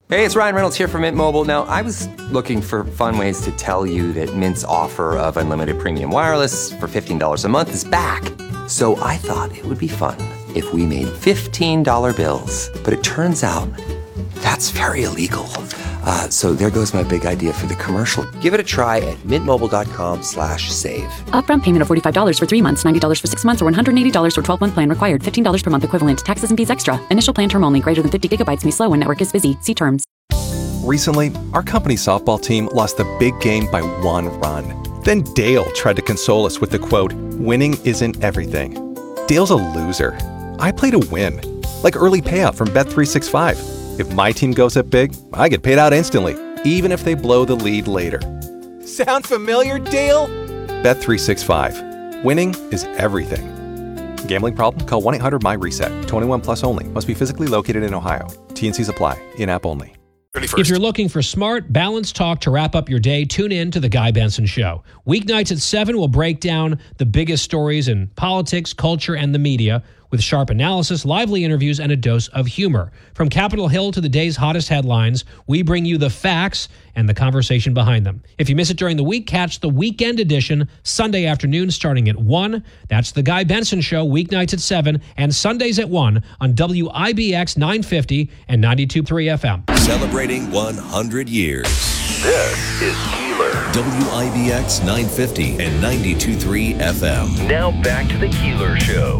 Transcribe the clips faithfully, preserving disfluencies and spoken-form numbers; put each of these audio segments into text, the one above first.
Hey, it's Ryan Reynolds here from Mint Mobile. Now, I was looking for fun ways to tell you that Mint's offer of unlimited premium wireless for fifteen dollars a month is back. So I thought it would be fun if we made fifteen dollar bills. But it turns out that's very illegal. Uh, so there goes my big idea for the commercial. Give it a try at mintmobile.com slash save. Upfront payment of forty-five dollars for three months, ninety dollars for six months, or one hundred eighty dollars for twelve-month plan required. fifteen dollars per month equivalent. Taxes and fees extra. Initial plan term only. Greater than fifty gigabytes may slow when network is busy. See terms. Recently, our company softball team lost the big game by one run. Then Dale tried to console us with the quote, "Winning isn't everything." Dale's a loser. I play to win. Like early payout from Bet three sixty-five. If my team goes up big, I get paid out instantly, even if they blow the lead later. Sound familiar, Dale? Bet three sixty-five. Winning is everything. Gambling problem? Call one eight hundred M Y reset. twenty-one plus only. Must be physically located in Ohio. T and Cs apply. In-app only. If you're looking for smart, balanced talk to wrap up your day, tune in to The Guy Benson Show. Weeknights at seven, we'll break down the biggest stories in politics, culture, and the media with sharp analysis, lively interviews, and a dose of humor. From Capitol Hill to the day's hottest headlines, we bring you the facts and the conversation behind them. If you miss it during the week, catch the weekend edition Sunday afternoon starting at one. That's The Guy Benson Show, weeknights at seven and Sundays at one on W I B X nine fifty and ninety-two point three F M. Celebrating one hundred years. This is Keeler. W I B X nine fifty and ninety-two point three F M. Now back to the Keeler Show.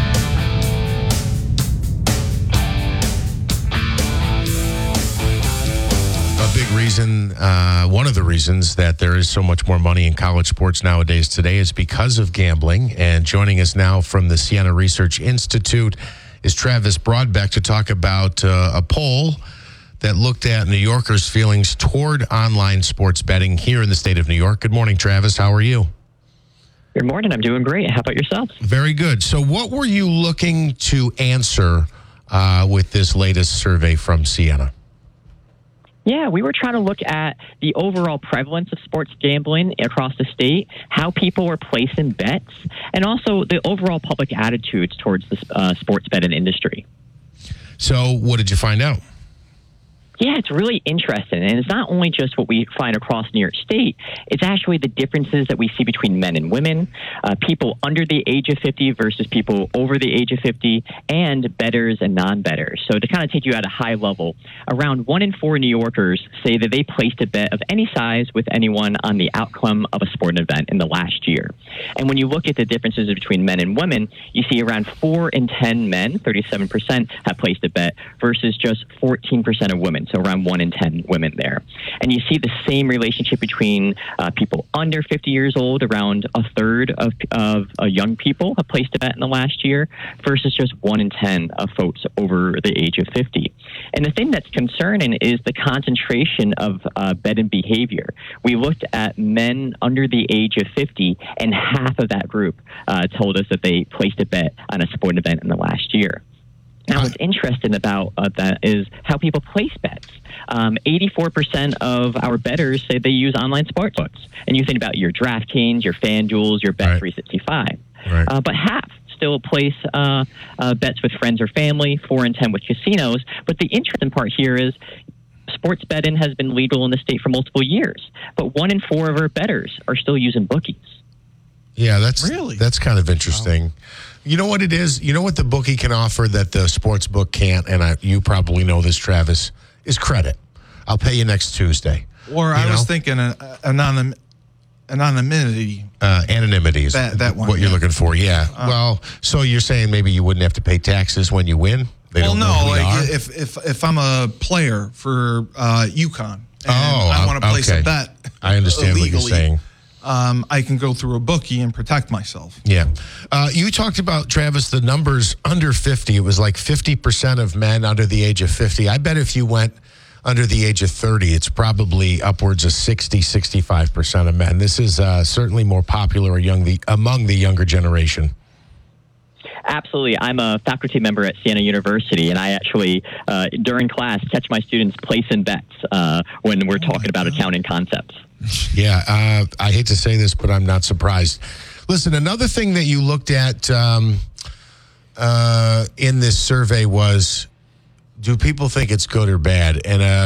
Big reason, uh, one of the reasons that there is so much more money in college sports nowadays today is because of gambling. And joining us now from the Siena Research Institute is Travis Broadbeck to talk about uh, a poll that looked at New Yorkers' feelings toward online sports betting here in the state of New York. Good morning, Travis. How are you? Good morning. I'm doing great. How about yourself? Very good. So what were you looking to answer uh, with this latest survey from Siena? Yeah, we were trying to look at the overall prevalence of sports gambling across the state, how people were placing bets, and also the overall public attitudes towards the uh, sports betting industry. So what did you find out? Yeah, it's really interesting. And it's not only just what we find across New York State, it's actually the differences that we see between men and women, uh, people under the age of fifty versus people over the age of fifty, and bettors and non-bettors. So to kind of take you at a high level, around one in four New Yorkers say that they placed a bet of any size with anyone on the outcome of a sporting event in the last year. And when you look at the differences between men and women, you see around four in ten men, thirty-seven percent, have placed a bet versus just fourteen percent of women. So around one in ten women there. And you see the same relationship between uh, people under fifty years old. Around a third of, of uh, young people have placed a bet in the last year versus just one in ten of folks over the age of fifty. And the thing that's concerning is the concentration of uh, betting behavior. We looked at men under the age of fifty, and half of that group uh, told us that they placed a bet on a sporting event in the last year. Now, what's interesting about uh, that is how people place bets. Um, eighty-four percent of our bettors say they use online sportsbooks. And you think about your DraftKings, your FanDuels, your Bet three sixty-five. Right. Uh, but half still place uh, uh, bets with friends or family, four in ten with casinos. But the interesting part here is sports betting has been legal in the state for multiple years. But one in four of our bettors are still using bookies. Yeah, that's really? that's kind of interesting. Wow. You know what it is? You know what the bookie can offer that the sports book can't, and I, you probably know this, Travis, is credit. I'll pay you next Tuesday. Or you I know? was thinking uh, anonym, anonymity. Uh, anonymity is that, that one, what you're yeah. looking for, yeah. Uh, well, so you're saying maybe you wouldn't have to pay taxes when you win? They well, don't know no, who you like are? if, if if I'm a player for uh, UConn and oh, I want to place okay. a bet I understand illegally, what you're saying. Um, I can go through a bookie and protect myself. Yeah. Uh, you talked about, Travis, the numbers under fifty. It was like fifty percent of men under the age of fifty. I bet if you went under the age of thirty, it's probably upwards of sixty, sixty-five percent of men. This is uh, certainly more popular young, the, among the younger generation. Absolutely. I'm a faculty member at Siena University, and I actually, uh, during class, catch my students placing bets uh, when we're talking about accounting concepts. Yeah, uh, I hate to say this, but I'm not surprised. Listen, another thing that you looked at um, uh, in this survey was, do people think it's good or bad? And uh,